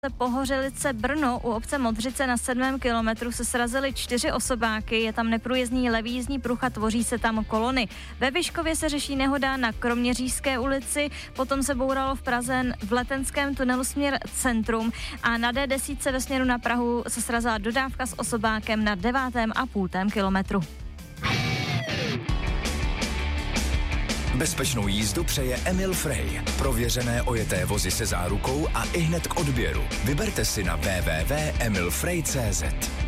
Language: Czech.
Pohořelice Brno u obce Modřice na 7. kilometru se srazily 4 osobáky, je tam neprůjezdný levý jízdní pruh a tvoří se tam kolony. Ve Vyškově se řeší nehoda na Kroměřížské ulici, potom se bouralo v Praze v Letenském tunelu směr centrum a na D10 ve směru na Prahu se srazila dodávka s osobákem na 9,5 kilometru. Bezpečnou jízdu přeje Emil Frey. Prověřené ojeté vozy se zárukou a ihned k odběru. Vyberte si na www.emilfrey.cz.